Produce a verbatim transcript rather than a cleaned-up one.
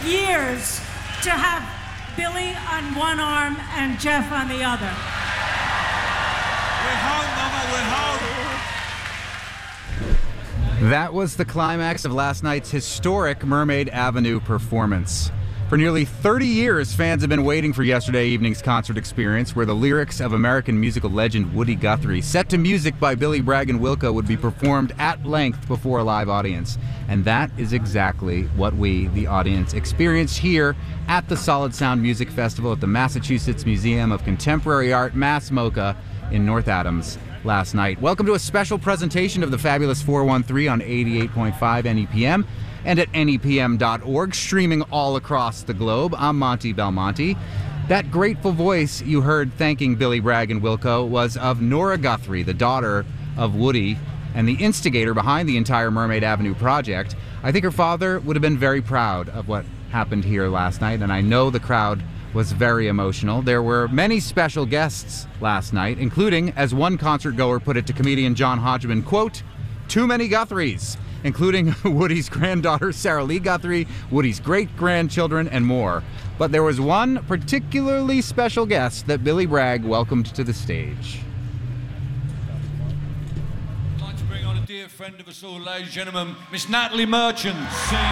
years to have Billy on one arm and Jeff on the other. We're home, Mama, we're home. That was the climax of last night's historic Mermaid Avenue performance. For nearly thirty years, fans have been waiting for yesterday evening's concert experience, where the lyrics of American musical legend Woody Guthrie, set to music by Billy Bragg and Wilco, would be performed at length before a live audience. And that is exactly what we, the audience, experienced here at the Solid Sound Music Festival at the Massachusetts Museum of Contemporary Art, MassMoCA, in North Adams last night. Welcome to a special presentation of the Fabulous four one three on eighty-eight point five N E P M. And at N E P M dot org, streaming all across the globe. I'm Monty Belmonte. That grateful voice you heard thanking Billy Bragg and Wilco was of Nora Guthrie, the daughter of Woody and the instigator behind the entire Mermaid Avenue project. I think her father would have been very proud of what happened here last night, and I know the crowd was very emotional. There were many special guests last night, including, as one concert goer put it to comedian John Hodgman, quote, "Too many Guthries," including Woody's granddaughter, Sarah Lee Guthrie, Woody's great-grandchildren, and more. But there was one particularly special guest that Billy Bragg welcomed to the stage. I'd like to bring on a dear friend of us all, ladies and gentlemen, Miss Natalie Merchant.